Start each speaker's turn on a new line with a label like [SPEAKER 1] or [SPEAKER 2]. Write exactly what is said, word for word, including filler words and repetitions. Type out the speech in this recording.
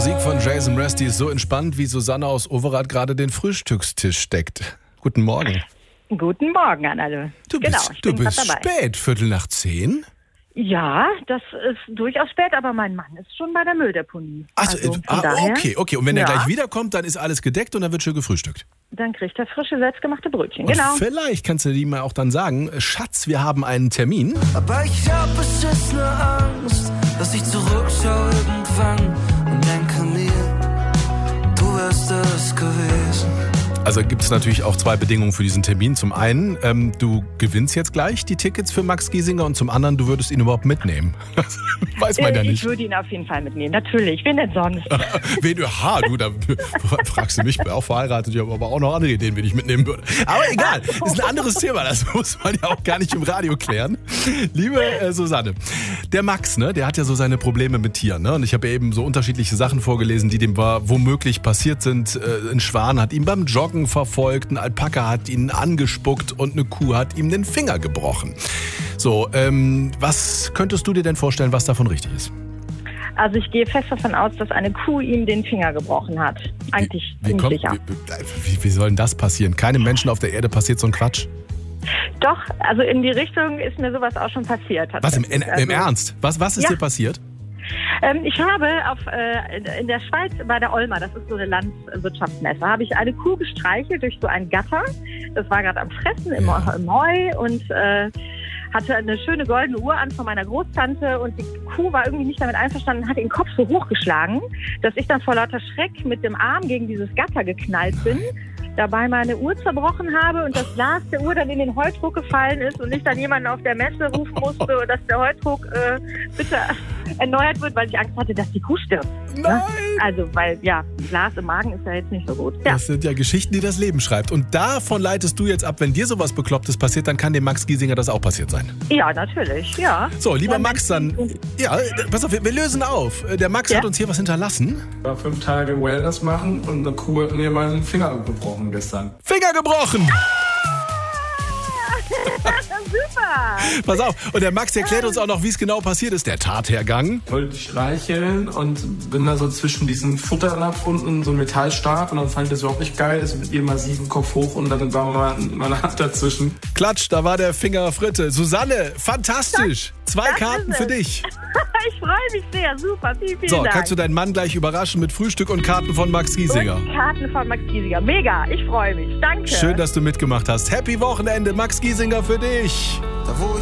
[SPEAKER 1] Musik von Jason Mraz, die ist so entspannt, wie Susanne aus Overath gerade den Frühstückstisch deckt. Guten Morgen.
[SPEAKER 2] Guten Morgen an alle.
[SPEAKER 1] Du
[SPEAKER 2] genau,
[SPEAKER 1] bist, du bist spät, Viertel nach zehn?
[SPEAKER 2] Ja, das ist durchaus spät, aber mein Mann ist schon bei der Mülldeponie.
[SPEAKER 1] Also,
[SPEAKER 2] also
[SPEAKER 1] ah,
[SPEAKER 2] daher,
[SPEAKER 1] okay, okay. Und wenn er
[SPEAKER 2] ja.
[SPEAKER 1] gleich wiederkommt, dann ist alles gedeckt und dann wird schön gefrühstückt.
[SPEAKER 2] Dann kriegt er frische, selbstgemachte Brötchen,
[SPEAKER 1] Und
[SPEAKER 2] genau.
[SPEAKER 1] vielleicht kannst du ihm mal auch dann sagen, Schatz, wir haben einen Termin.
[SPEAKER 3] Aber ich hab beschissene Angst, dass ich zurückschaue irgendwann und denke mir, du wärst es gewesen.
[SPEAKER 1] Also gibt es natürlich auch zwei Bedingungen für diesen Termin. Zum einen, ähm, du gewinnst jetzt gleich die Tickets für Max Giesinger und zum anderen, du würdest ihn überhaupt mitnehmen. Das weiß man
[SPEAKER 2] äh,
[SPEAKER 1] ja nicht.
[SPEAKER 2] Ich würde ihn auf jeden Fall mitnehmen, natürlich. Wen denn sonst?
[SPEAKER 1] Wen du, ha, du, da fragst du mich, ich bin auch verheiratet, ich habe aber auch noch andere Ideen, wen ich mitnehmen würde. Aber egal, ist ein anderes Thema, das muss man ja auch gar nicht im Radio klären. Liebe äh, Susanne, der Max, ne, der hat ja so seine Probleme mit Tieren, ne? Und ich habe ja eben so unterschiedliche Sachen vorgelesen, die dem war, womöglich passiert sind. Äh, ein Schwan hat ihn beim Joggen verfolgt, ein Alpaka hat ihn angespuckt und eine Kuh hat ihm den Finger gebrochen. So, ähm, was könntest du dir denn vorstellen, was davon richtig ist?
[SPEAKER 2] Also ich gehe fest davon aus, dass eine Kuh ihm den Finger gebrochen hat. Eigentlich
[SPEAKER 1] wie, wie, kommt,
[SPEAKER 2] sicher.
[SPEAKER 1] Wie, wie, wie soll denn das passieren? Keinem Menschen auf der Erde passiert so ein Quatsch.
[SPEAKER 2] Doch, also in die Richtung ist mir sowas auch schon passiert.
[SPEAKER 1] Was, im, in,
[SPEAKER 2] also,
[SPEAKER 1] im Ernst? Was, was ist
[SPEAKER 2] ja.
[SPEAKER 1] dir passiert?
[SPEAKER 2] Ähm, ich habe auf, äh, in der Schweiz bei der Olma, das ist so eine Landwirtschaftsmesse, habe ich eine Kuh gestreichelt durch so ein Gatter. Das war gerade am Fressen im,
[SPEAKER 1] Ja.
[SPEAKER 2] im Heu und äh, hatte eine schöne goldene Uhr an von meiner Großtante und die Kuh war irgendwie nicht damit einverstanden, hat den Kopf so hochgeschlagen, dass ich dann vor lauter Schreck mit dem Arm gegen dieses Gatter geknallt bin, dabei meine Uhr zerbrochen habe und das Glas der Uhr dann in den Heudruck gefallen ist und ich dann jemanden auf der Messe rufen musste und dass der Heudruck äh, bitte erneuert wird, weil ich Angst hatte, dass die Kuh stirbt.
[SPEAKER 1] Nein!
[SPEAKER 2] Also, weil, ja, Glas im Magen ist ja jetzt nicht so gut. Ja.
[SPEAKER 1] Das sind ja Geschichten, die das Leben schreibt. Und davon leitest du jetzt ab, wenn dir sowas Beklopptes passiert, dann kann dem Max Giesinger das auch passiert sein.
[SPEAKER 2] Ja, natürlich, ja.
[SPEAKER 1] So, lieber
[SPEAKER 2] Ja,
[SPEAKER 1] Max, dann, ja, pass auf, wir, wir lösen auf. Der Max
[SPEAKER 2] Ja?
[SPEAKER 1] hat uns hier was hinterlassen.
[SPEAKER 4] Ich war fünf Tage Wellness machen und eine Kuh hat mir meinen Finger gebrochen gestern.
[SPEAKER 1] Finger gebrochen!
[SPEAKER 2] Super!
[SPEAKER 1] Pass auf, und der Max erklärt uns auch noch, wie es genau passiert ist, der Tathergang.
[SPEAKER 4] Wollte streicheln und bin da so zwischen diesen Futternapf unten so ein Metallstab und dann fand ich das überhaupt nicht geil, ist mit ihrem massiven Kopf hoch und dann war mal meine Hand dazwischen.
[SPEAKER 1] Klatsch, da war der Finger Fritte. Susanne, fantastisch! Zwei
[SPEAKER 2] das
[SPEAKER 1] Karten
[SPEAKER 2] ist
[SPEAKER 1] für
[SPEAKER 2] es.
[SPEAKER 1] dich.
[SPEAKER 2] Ich freue mich sehr, super, vielen, vielen
[SPEAKER 1] So,
[SPEAKER 2] Dank.
[SPEAKER 1] kannst du deinen Mann gleich überraschen mit Frühstück und Karten von Max Giesinger.
[SPEAKER 2] Und Karten von Max Giesinger. Mega, ich freue mich. Danke.
[SPEAKER 1] Schön, dass du mitgemacht hast. Happy Wochenende, Max Giesinger für dich.
[SPEAKER 3] Da wo ich